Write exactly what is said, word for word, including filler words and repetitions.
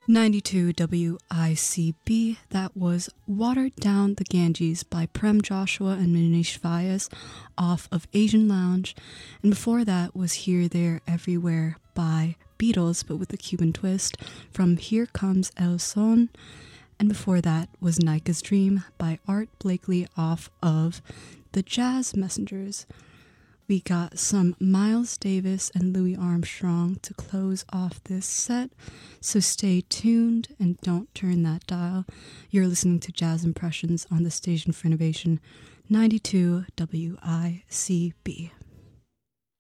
ninety-two W I C B, that was Watered Down the Ganges by Prem Joshua and Manish Vyas off of Asian Lounge. And before that was Here, There, Everywhere by Beatles, but with a Cuban twist, from Here Comes El Son. And before that was Nika's Dream by Art Blakely off of The Jazz Messengers. We got some Miles Davis and Louis Armstrong to close off this set, so stay tuned and don't turn that dial. You're listening to Jazz Impressions on the Station for Innovation, ninety-two W I C B.